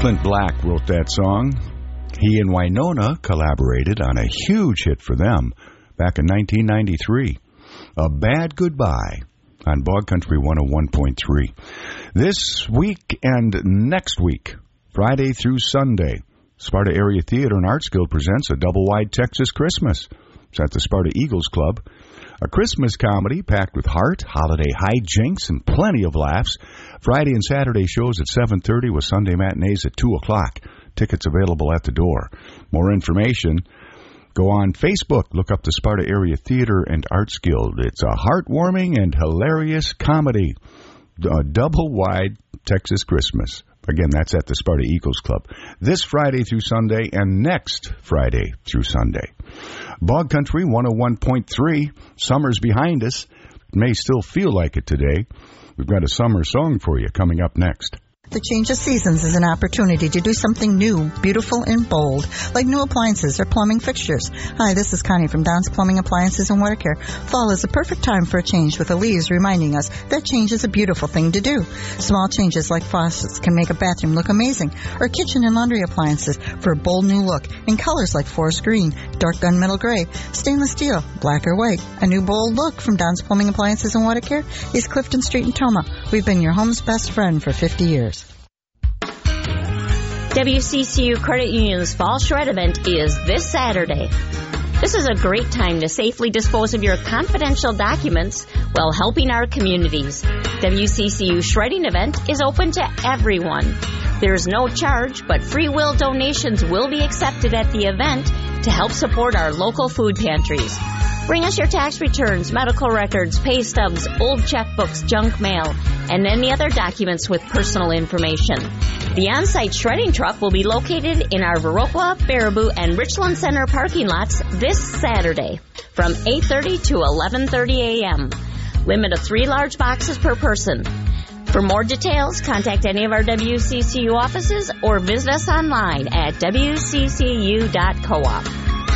Clint Black wrote that song. He and Winona collaborated on a huge hit for them back in 1993. A Bad Goodbye on Bog Country 101.3. This week and next week, Friday through Sunday, Sparta Area Theater and Arts Guild presents a double-wide Texas Christmas. It's at the Sparta Eagles Club. A Christmas comedy packed with heart, holiday hijinks, and plenty of laughs. Friday and Saturday shows at 7:30 with Sunday matinees at 2 o'clock. Tickets available at the door. More information, go on Facebook. Look up the Sparta Area Theater and Arts Guild. It's a heartwarming and hilarious comedy. A double-wide Texas Christmas. Again, that's at the Sparta Eagles Club. This Friday through Sunday and next Friday through Sunday. Bog Country 101.3. Summer's behind us. It may still feel like it today. We've got a summer song for you coming up next. The change of seasons is an opportunity to do something new, beautiful, and bold, like new appliances or plumbing fixtures. Hi, this is Connie from Don's Plumbing Appliances and Water Care. Fall is the perfect time for a change, with the leaves reminding us that change is a beautiful thing to do. Small changes like faucets can make a bathroom look amazing, or kitchen and laundry appliances for a bold new look in colors like forest green, dark gunmetal gray, stainless steel, black or white. A new bold look from Don's Plumbing Appliances and Water Care is Clifton Street in Toma. We've been your home's best friend for 50 years. WCCU Credit Union's Fall Shred event is this Saturday. This is a great time to safely dispose of your confidential documents while helping our communities. WCCU Shredding event is open to everyone. There is no charge, but free will donations will be accepted at the event to help support our local food pantries. Bring us your tax returns, medical records, pay stubs, old checkbooks, junk mail, and any other documents with personal information. The on-site shredding truck will be located in our Viroqua, Baraboo, and Richland Center parking lots this Saturday from 8:30 to 11:30 a.m. Limit of 3 large boxes per person. For more details, contact any of our WCCU offices or visit us online at wccu.coop.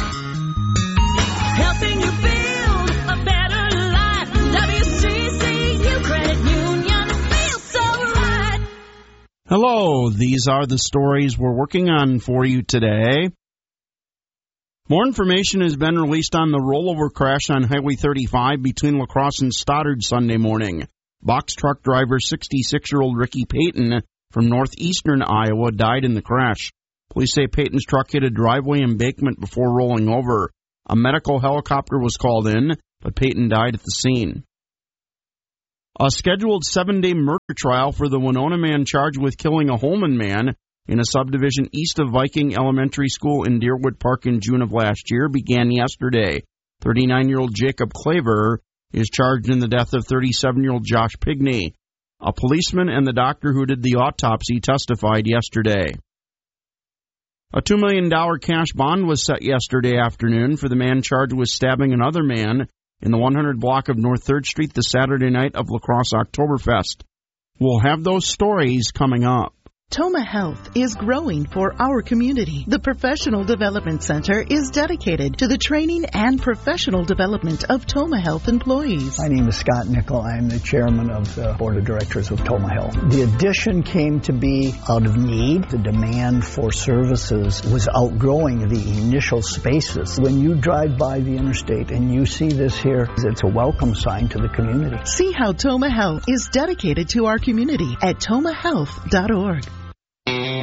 Helping you build a better life. WCCU Credit Union feels so right. Hello, these are the stories we're working on for you today. More information has been released on the rollover crash on Highway 35 between La Crosse and Stoddard Sunday morning. Box truck driver 66-year-old Ricky Payton from northeastern Iowa died in the crash. Police say Payton's truck hit a driveway embankment before rolling over. A medical helicopter was called in, but Payton died at the scene. A scheduled 7-day murder trial for the Winona man charged with killing a Holman man in a subdivision east of Viking Elementary School in Deerwood Park in June of last year began yesterday. 39-year-old Jacob Claver is charged in the death of 37-year-old Josh Pigney. A policeman and the doctor who did the autopsy testified yesterday. A $2 million cash bond was set yesterday afternoon for the man charged with stabbing another man in the 100 block of North 3rd Street the Saturday night of La Crosse Oktoberfest. We'll have those stories coming up. Toma Health is growing for our community. The Professional Development Center is dedicated to the training and professional development of Toma Health employees. My name is Scott Nickel. I'm the chairman of the board of directors of Toma Health. The addition came to be out of need. The demand for services was outgrowing the initial spaces. When you drive by the interstate and you see this here, it's a welcome sign to the community. See how Toma Health is dedicated to our community at tomahealth.org.